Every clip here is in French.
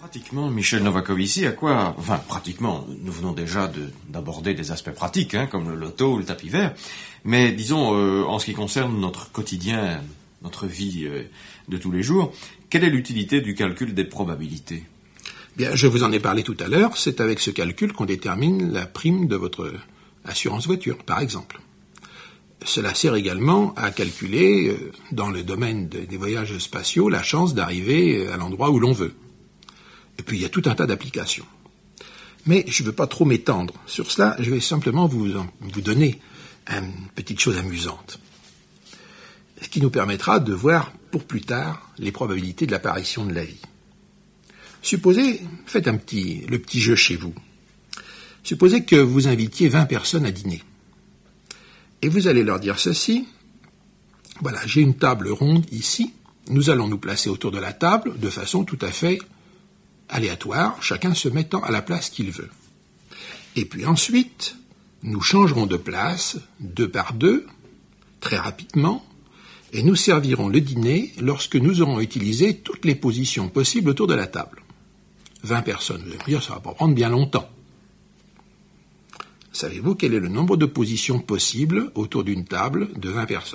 Pratiquement, Michel Novakovici, pratiquement, nous venons déjà d'aborder des aspects pratiques, comme le loto ou le tapis vert, mais disons, en ce qui concerne notre quotidien, notre vie de tous les jours, quelle est l'utilité du calcul des probabilités ? Bien, je vous en ai parlé tout à l'heure, c'est avec ce calcul qu'on détermine la prime de votre assurance voiture, par exemple. Cela sert également à calculer, dans le domaine des voyages spatiaux, la chance d'arriver à l'endroit où l'on veut. Et puis il y a tout un tas d'applications. Mais je ne veux pas trop m'étendre sur cela, je vais simplement vous donner une petite chose amusante, ce qui nous permettra de voir pour plus tard les probabilités de l'apparition de la vie. Supposez, faites le petit jeu chez vous. Supposez que vous invitiez 20 personnes à dîner. Et vous allez leur dire ceci, voilà, j'ai une table ronde ici, nous allons nous placer autour de la table de façon tout à fait aléatoire, chacun se mettant à la place qu'il veut. Et puis ensuite, nous changerons de place, 2 par 2, très rapidement, et nous servirons le dîner lorsque nous aurons utilisé toutes les positions possibles autour de la table. 20 personnes, vous allez me dire, ça va pas prendre bien longtemps. Savez-vous quel est le nombre de positions possibles autour d'une table de 20 personnes ?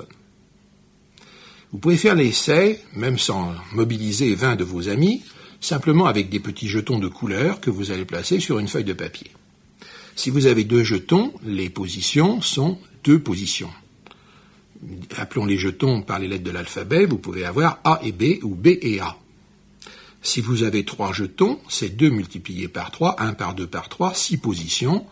Vous pouvez faire l'essai, même sans mobiliser 20 de vos amis, simplement avec des petits jetons de couleur que vous allez placer sur une feuille de papier. Si vous avez 2 jetons, les positions sont 2 positions. Appelons les jetons par les lettres de l'alphabet, vous pouvez avoir A et B ou B et A. Si vous avez 3 jetons, c'est 2 multiplié par 3, 1 par 2 par 3, 6 positions.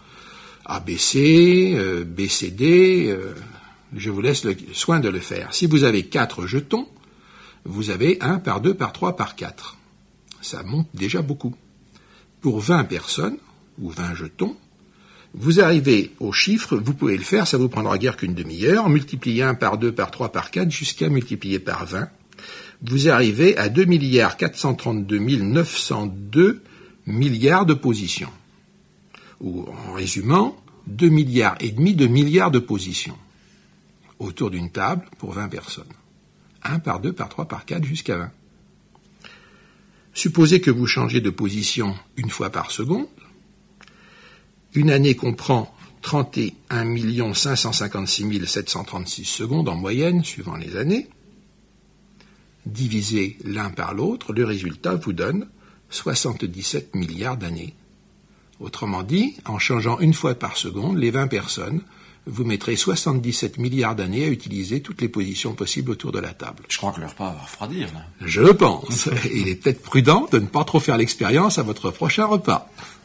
ABC, BCD, je vous laisse le soin de le faire. Si vous avez 4 jetons, vous avez 1 par 2 par 3 par 4. Ça monte déjà beaucoup. Pour 20 personnes, ou 20 jetons, vous arrivez au chiffre, vous pouvez le faire, ça vous prendra guère qu'une demi-heure, multiplier 1 par 2 par 3 par 4 jusqu'à multiplier par 20. Vous arrivez à 2 432 902 milliards de positions. Ou, en résumant, 2,5 milliards de milliards de positions autour d'une table pour 20 personnes. 1 par 2 par 3 par 4 jusqu'à 20. Supposez que vous changez de position une fois par seconde. Une année comprend 31 556 736 secondes en moyenne, suivant les années. Divisez l'un par l'autre, le résultat vous donne 77 milliards d'années. Autrement dit, en changeant une fois par seconde, les 20 personnes, vous mettrez 77 milliards d'années à utiliser toutes les positions possibles autour de la table. Je crois que le repas va refroidir, là. Je le pense. Il est peut-être prudent de ne pas trop faire l'expérience à votre prochain repas.